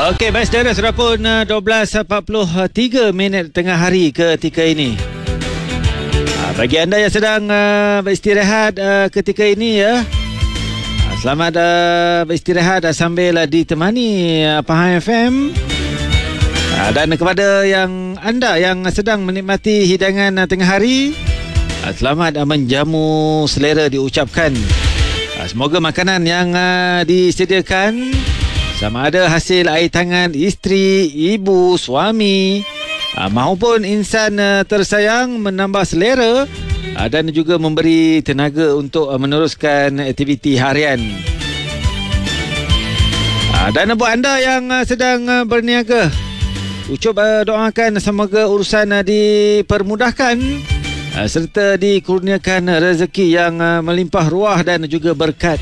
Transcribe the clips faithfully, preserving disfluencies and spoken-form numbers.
Okey, baik saudara, sudah pun uh, dua belas empat puluh tiga minit tengah hari ketika ini. Uh, bagi anda yang sedang uh, beristirahat uh, ketika ini ya, uh, selamat uh, beristirahat uh, sambil uh, ditemani uh, Pahang F M. Uh, dan kepada yang anda yang sedang menikmati hidangan uh, tengah hari, uh, selamat uh, menjamu selera diucapkan. Uh, semoga makanan yang uh, disediakan sama ada hasil air tangan isteri, ibu, suami aa, maupun insan aa, tersayang menambah selera aa, dan juga memberi tenaga untuk aa, meneruskan aktiviti harian. Aa, dan buat anda yang aa, sedang aa, berniaga, ucap aa, doakan semoga urusan aa, dipermudahkan aa, serta dikurniakan rezeki yang aa, melimpah ruah dan juga berkat.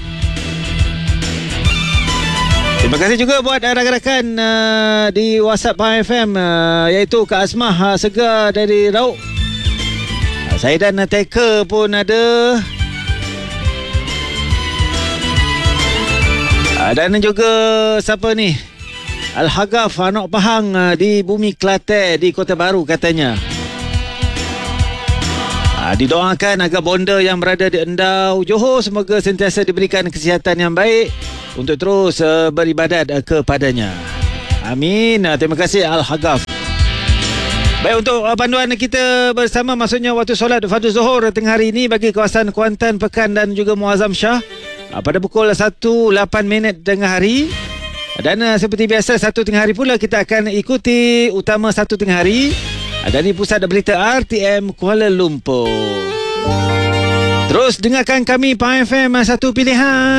Terima kasih juga buat rakan-rakan uh, di WhatsApp Pahang F M, uh, iaitu Kak Asmah uh, Segar dari Rauk. Uh, saya dan uh, Teka pun ada. Uh, dan juga siapa ni? Al-Hagaf Anak Pahang uh, di Bumi Kelantan di Kota Baru katanya. Uh, didoakan agar bonda yang berada di Endau, Johor semoga sentiasa diberikan kesihatan yang baik untuk terus uh, beribadat uh, kepadanya. Amin. Uh, terima kasih Al-Hagaf. Baik, untuk uh, panduan kita bersama, maksudnya waktu solat Fardhu Zuhur tengah hari ini bagi kawasan Kuantan, Pekan dan juga Muazzam Shah uh, pada pukul satu lapan minit tengah hari. Dan uh, seperti biasa satu tengah hari pula kita akan ikuti utama satu tengah hari uh, dari Pusat Berita R T M Kuala Lumpur. Terus dengarkan kami Pahang F M, satu pilihan.